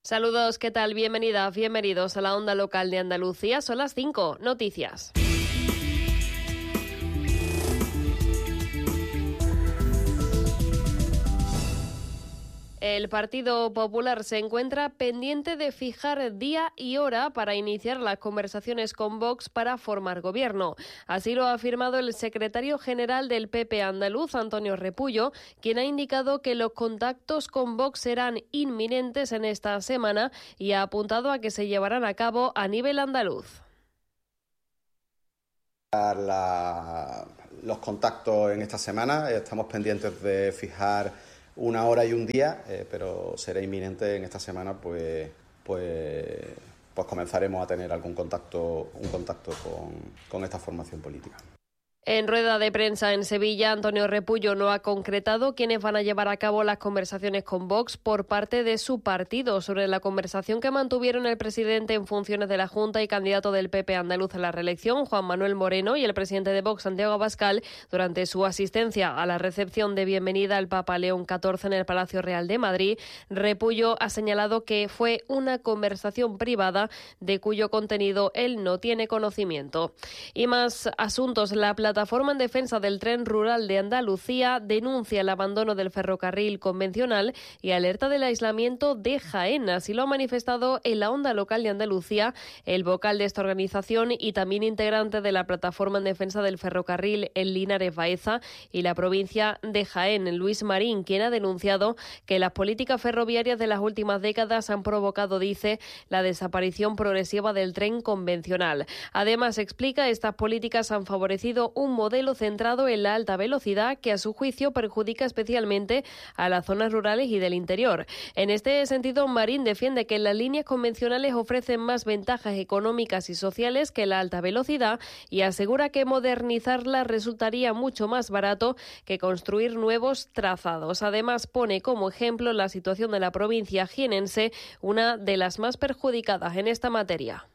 Saludos, ¿qué tal? Bienvenidas, bienvenidos a la Onda Local de Andalucía. Son las 5, noticias. El Partido Popular se encuentra pendiente de fijar día y hora para iniciar las conversaciones con Vox para formar gobierno. Así lo ha afirmado el secretario general del PP andaluz, Antonio Repullo, quien ha indicado que los contactos con Vox serán inminentes en esta semana y ha apuntado a que se llevarán a cabo a nivel andaluz. Los contactos en esta semana, estamos pendientes de fijar una hora y un día, pero será inminente en esta semana, pues comenzaremos a tener un contacto con esta formación política. En rueda de prensa en Sevilla, Antonio Repullo no ha concretado quiénes van a llevar a cabo las conversaciones con Vox por parte de su partido sobre la conversación que mantuvieron el presidente en funciones de la Junta y candidato del PP andaluz a la reelección, Juan Manuel Moreno, y el presidente de Vox, Santiago Abascal, durante su asistencia a la recepción de bienvenida al Papa León XIV en el Palacio Real de Madrid. Repullo ha señalado que fue una conversación privada de cuyo contenido él no tiene conocimiento. Y más asuntos. La Plataforma en Defensa del Tren Rural de Andalucía denuncia el abandono del ferrocarril convencional y alerta del aislamiento de Jaén. Así lo ha manifestado en la Onda Local de Andalucía el vocal de esta organización y también integrante de la Plataforma en Defensa del Ferrocarril en Linares Baeza y la provincia de Jaén, Luis Marín, quien ha denunciado que las políticas ferroviarias de las últimas décadas han provocado, dice, la desaparición progresiva del tren convencional. Además, explica, estas políticas han favorecido un modelo centrado en la alta velocidad que a su juicio perjudica especialmente a las zonas rurales y del interior. En este sentido, Marín defiende que las líneas convencionales ofrecen más ventajas económicas y sociales que la alta velocidad y asegura que modernizarlas resultaría mucho más barato que construir nuevos trazados. Además, pone como ejemplo la situación de la provincia jienense, una de las más perjudicadas en esta materia.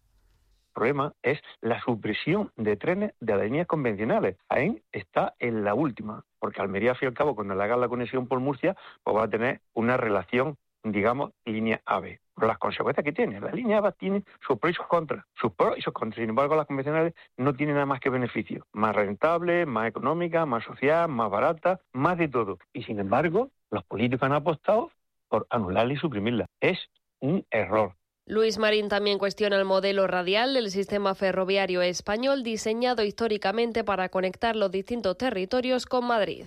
El problema es la supresión de trenes de las líneas convencionales. Jaén está en la última, porque Almería, al fin y al cabo, cuando le hagan la conexión por Murcia, pues va a tener una relación, digamos, línea AVE. Pero las consecuencias que tiene, la línea AVE tiene sus pros y sus contras, Sin embargo, las convencionales no tienen nada más que beneficios. Más rentable, más económica, más social, más barata, más de todo. Y sin embargo, los políticos han apostado por anularla y suprimirla. Es un error. Luis Marín también cuestiona el modelo radial del sistema ferroviario español diseñado históricamente para conectar los distintos territorios con Madrid.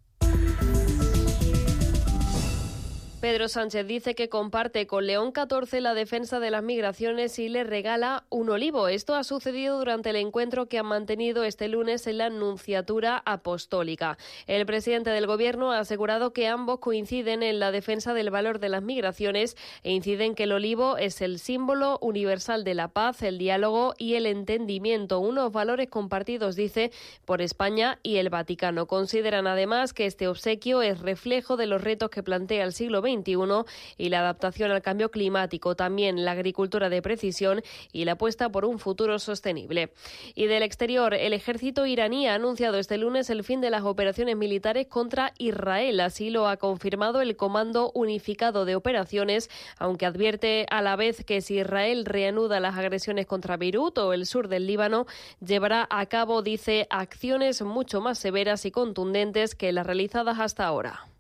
Pedro Sánchez dice que comparte con León XIV la defensa de las migraciones y le regala un olivo. Esto ha sucedido durante el encuentro que han mantenido este lunes en la Nunciatura Apostólica. El presidente del Gobierno ha asegurado que ambos coinciden en la defensa del valor de las migraciones e inciden que el olivo es el símbolo universal de la paz, el diálogo y el entendimiento, unos valores compartidos, dice, por España y el Vaticano. Consideran además que este obsequio es reflejo de los retos que plantea el siglo XXI y la adaptación al cambio climático, también la agricultura de precisión y la apuesta por un futuro sostenible. Y del exterior, el ejército iraní ha anunciado este lunes el fin de las operaciones militares contra Israel. Así lo ha confirmado el Comando Unificado de Operaciones, aunque advierte a la vez que si Israel reanuda las agresiones contra Beirut o el sur del Líbano, llevará a cabo, dice, acciones mucho más severas y contundentes que las realizadas hasta ahora.